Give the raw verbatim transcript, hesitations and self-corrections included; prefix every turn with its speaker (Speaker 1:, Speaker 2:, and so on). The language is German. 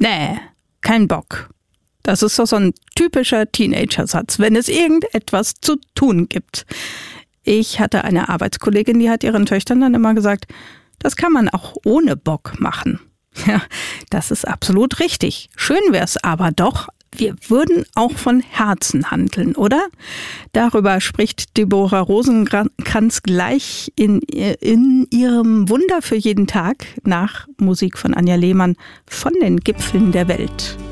Speaker 1: Nee, kein Bock. Das ist doch so ein typischer Teenagersatz, wenn es irgendetwas zu tun gibt. Ich hatte eine Arbeitskollegin, die hat ihren Töchtern dann immer gesagt, das kann man auch ohne Bock machen. Ja, das ist absolut richtig. Schön wär's aber doch, wir würden auch von Herzen handeln, oder? Darüber spricht Deborah Rosenkranz gleich in, in ihrem Wunder für jeden Tag nach Musik von Anja Lehmann von den Gipfeln der Welt.